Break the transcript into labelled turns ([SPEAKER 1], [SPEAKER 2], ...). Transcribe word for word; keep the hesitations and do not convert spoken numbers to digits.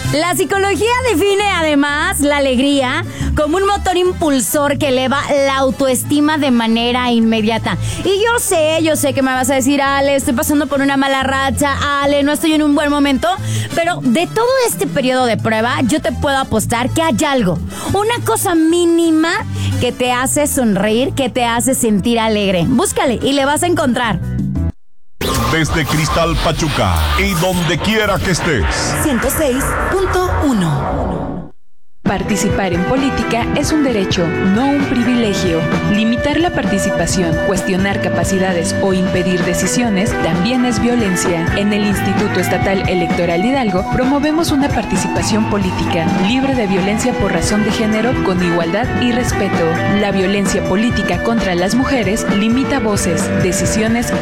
[SPEAKER 1] La psicología define además la alegría como un motor impulsor que eleva la autoestima de manera inmediata. Y yo sé, yo sé que me vas a decir, Ale, estoy pasando por una mala racha, Ale, no estoy en un buen momento, pero de todo este periodo de prueba, yo te puedo apostar que hay algo, una cosa mínima que te hace sonreír, que te hace sentir alegre. Búscale y le vas a encontrar.
[SPEAKER 2] Desde Cristal Pachuca y donde quiera que estés.
[SPEAKER 1] ciento seis punto uno.
[SPEAKER 3] Participar en política es un derecho, no un privilegio. Limitar la participación, cuestionar capacidades o impedir decisiones también es violencia. En el Instituto Estatal Electoral Hidalgo promovemos una participación política libre de violencia por razón de género, con igualdad y respeto. La violencia política contra las mujeres limita voces, decisiones